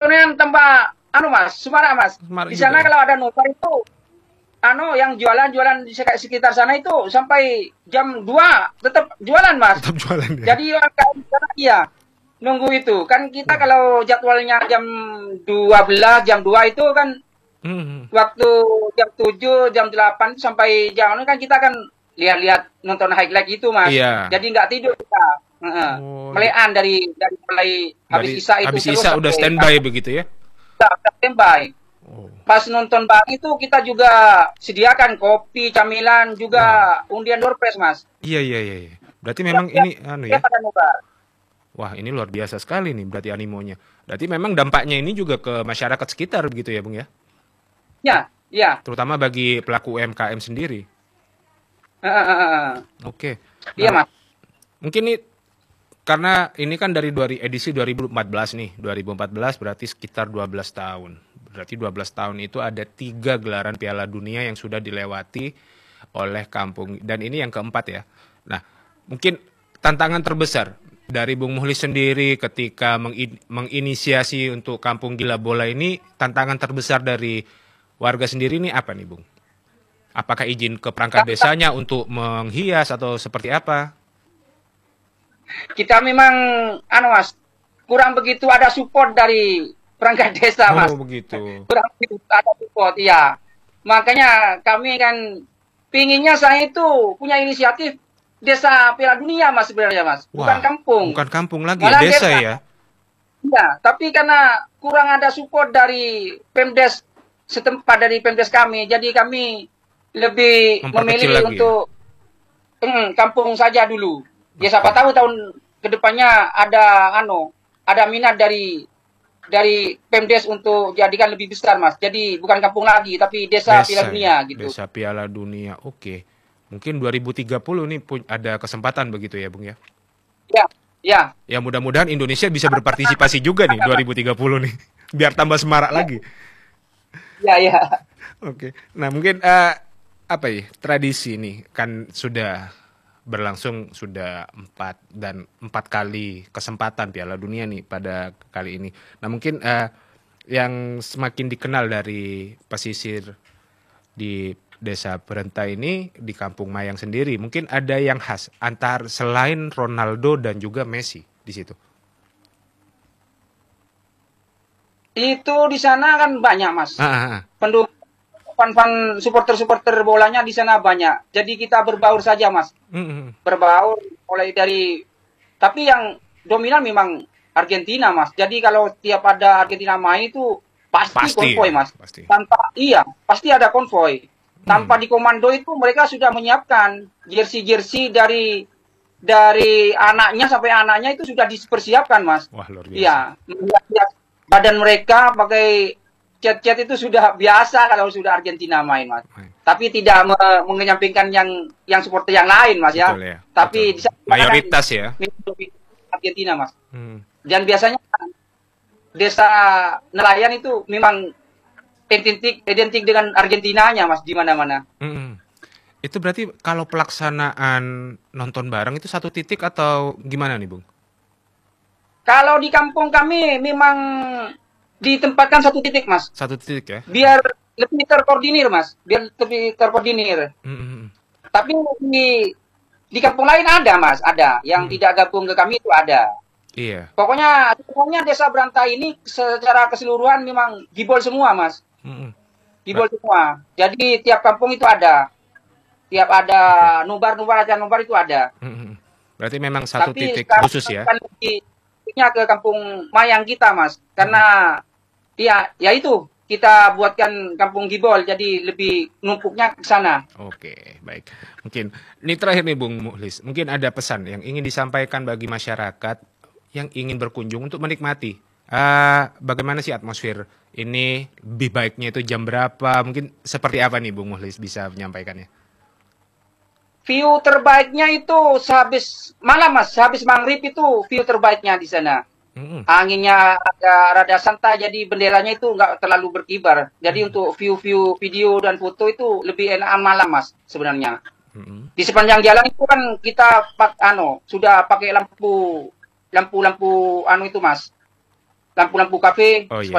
Kuningan tambah Mas, Sumara Mas. Sumara Di sana juga ya? kalau ada nobar itu yang jualan-jualan di sekitar sana itu sampai jam 2 tetap jualan, Mas. Tetap jualan ya? Jadi orang di sana iya nunggu itu. Kan kita Wah. kalau jadwalnya jam 12, jam 2 itu kan Mhm. waktu jam 7, jam 8 sampai jam kan kita kan lihat-lihat nonton highlight itu, Mas. Iya. Jadi nggak tidur kita. Heeh. Oh, Melean dari mulai habis dari Isya itu habis terus Isya udah sampai standby begitu ya? standby. Oh. Pas nonton bareng itu kita juga sediakan kopi, camilan, juga undian door prize, Mas. Iya. Berarti memang ini Dia pada nobar. wah ini luar biasa sekali nih berarti animonya. Berarti memang dampaknya ini juga ke masyarakat sekitar begitu ya, Bung ya? Ya. Terutama bagi pelaku UMKM sendiri. Oke. Iya, Nah, Mas. mungkin nih karena ini kan dari edisi 2014 nih. 2014 berarti sekitar 12 tahun. Berarti 12 tahun itu ada 3 gelaran Piala Dunia yang sudah dilewati oleh kampung. Dan ini yang keempat ya. Nah, mungkin tantangan terbesar dari Bung Mukhlis sendiri ketika menginisiasi untuk Kampung Gila Bola ini, tantangan terbesar dari warga sendiri ini apa nih, Bung? Apakah izin ke perangkat desanya untuk menghias atau seperti apa? Kita memang Mas, kurang begitu ada support dari perangkat desa, Mas. Oh, begitu. Kurang begitu ada support, iya. Makanya kami kan pinginnya saya itu punya inisiatif desa Piala Dunia, Mas, sebenarnya, Mas. Bukan Wah, kampung. bukan kampung lagi, Malah desa ya? Iya, tapi karena kurang ada support dari Pemdes setempat, dari Pemdes kami, jadi kami lebih Memperkecil memilih lagi untuk kampung saja dulu. Ya siapa tahu tahun kedepannya ada minat dari Pemdes untuk jadikan lebih besar, Mas. Jadi bukan kampung lagi, tapi desa Piala Dunia gitu. Desa Piala Dunia, oke. Mungkin 2030 nih ada kesempatan begitu ya, Bung ya? Ya. Ya mudah-mudahan Indonesia bisa berpartisipasi juga nih 2030 nih, biar tambah semarak lagi. Ya. Oke. Nah mungkin tradisi nih kan sudah berlangsung sudah 4 kali kesempatan Piala Dunia nih pada kali ini. Nah mungkin yang semakin dikenal dari pesisir di Desa Berenta ini di Kampung Mayang sendiri, mungkin ada yang khas selain Ronaldo dan juga Messi di situ. Itu di sana kan banyak, Mas. Pendukung supporter bolanya di sana banyak. Jadi kita berbaur saja, Mas. Berbaur mulai dari, tapi yang dominan memang Argentina, Mas. Jadi kalau tiap ada Argentina main itu pasti konvoy, Mas. Pasti. Pasti ada konvoy. Tanpa dikomando itu mereka sudah menyiapkan jersey dari anaknya sampai anaknya itu sudah dipersiapkan, Mas. Wah, luar biasa. Iya, badan mereka pakai cat itu sudah biasa kalau sudah Argentina main, Mas. Tapi tidak mengenyampingkan yang supporter yang lain, Mas. Betul, ya. Tapi mayoritas ya. Argentina, Mas. Dan biasanya desa nelayan itu memang identik dengan Argentinanya, Mas, di mana-mana. Itu berarti kalau pelaksanaan nonton bareng itu satu titik atau gimana nih, Bung? Kalau di kampung kami memang ditempatkan satu titik, Mas. Satu titik ya? Biar lebih terkoordinir, Mas. Tapi di kampung lain ada, Mas. Ada. Yang tidak gabung ke kami itu ada. Iya. Pokoknya Desa Berenta ini secara keseluruhan memang gibol semua, Mas. Gibol semua. Jadi tiap kampung itu ada. Tiap ada acara nobar itu ada. Berarti memang satu titik khusus ya? Ke kampung Mayang kita, Mas. Karena ya itu kita buatkan kampung gibol, jadi lebih numpuknya ke sana. Oke, baik. Mungkin ini terakhir nih Bung Mukhlis. Mungkin ada pesan yang ingin disampaikan bagi masyarakat yang ingin berkunjung untuk menikmati. Bagaimana sih atmosfer ini, lebih baiknya itu jam berapa? Mungkin seperti apa nih Bung Mukhlis bisa menyampaikannya? View terbaiknya itu sehabis malam, Mas. Sehabis maghrib itu view terbaiknya di sana. Anginnya rada santai, jadi benderanya itu nggak terlalu berkibar. Jadi untuk view video dan foto itu lebih enak malam, Mas, sebenarnya. Di sepanjang jalan itu kan kita sudah pakai lampu itu, Mas. Lampu-lampu kafe.